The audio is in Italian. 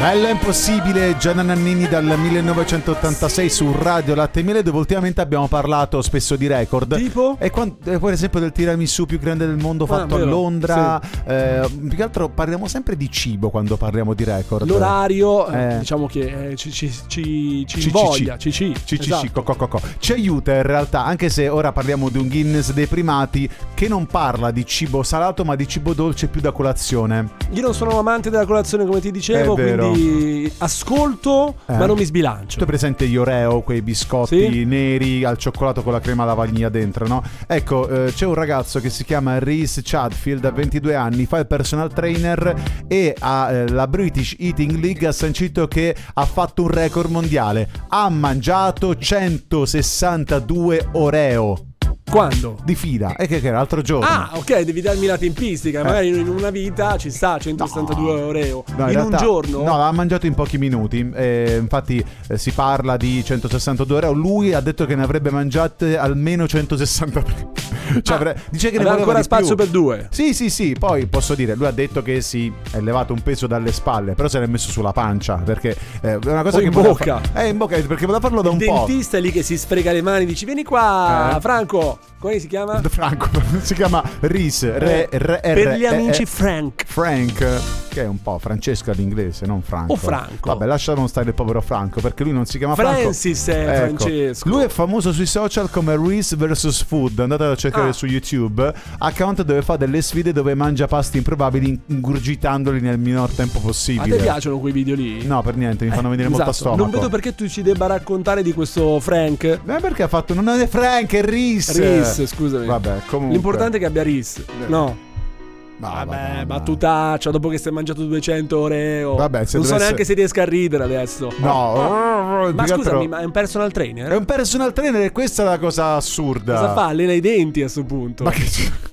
Bella Impossibile, Gianna Nannini dal 1986 su Radio Latte e Miele, dove ultimamente abbiamo parlato spesso di record. Tipo? E per esempio del tiramisù più grande del mondo fatto a Londra. Sì. Più che altro parliamo sempre di cibo quando parliamo di record. L'orario, diciamo che ci invoglia, ci aiuta in realtà, anche se ora parliamo di un Guinness dei primati che non parla di cibo salato ma di cibo dolce più da colazione. Io non sono un amante della colazione, come ti dicevo, quindi ascolto ma non mi sbilancio. Tu hai presente gli Oreo, quei biscotti neri al cioccolato con la crema alla vaniglia dentro, no? Ecco, c'è un ragazzo che si chiama Reese Chadfield, ha 22 anni, fa il personal trainer e la British Eating League ha sancito che ha fatto un record mondiale. Ha mangiato 162 Oreo. Quando? Di fila, e che era l'altro giorno. Ah, ok, devi darmi la tempistica. Magari in una vita ci sta 162 Oreo. No, in realtà, un giorno? No, l'ha mangiato in pochi minuti. Infatti si parla di 162 Oreo. Lui ha detto che ne avrebbe mangiate almeno 163. Cioè, dice che ne voleva ancora di spazio più. Per due. Sì. Poi posso dire, lui ha detto che è levato un peso dalle spalle, però se l'è messo sulla pancia, perché è una cosa o che in bocca. In bocca, perché voleva farlo da un po'. Il dentista è lì che si sfrega le mani, dici vieni qua, Franco. Come si chiama? Franco. Si chiama Reese. Per gli amici Frank, che è un po' Francesco all'inglese, non Franco. O Franco. Vabbè, lasciamo stare il povero Franco, perché lui non si chiama Franco. Francis è Francesco. Lui è famoso sui social come Reese vs Food. Andate a cercare su YouTube, account dove fa delle sfide dove mangia pasti improbabili ingurgitandoli nel minor tempo possibile. A te piacciono quei video lì? No, per niente, mi fanno venire molto a stomaco. Non vedo perché tu ci debba raccontare di questo Frank. Perché ha fatto, non è Frank, è Reese, scusami. Vabbè, comunque l'importante è che abbia Reese. No. Vabbè, battutaccia dopo che stai mangiato 200 Oreo. Vabbè, non so neanche se riesca a ridere adesso. No. Ma scusami, ma è un personal trainer? È un personal trainer e questa è la cosa assurda. Cosa fa? Allena i denti a sto punto. Ma che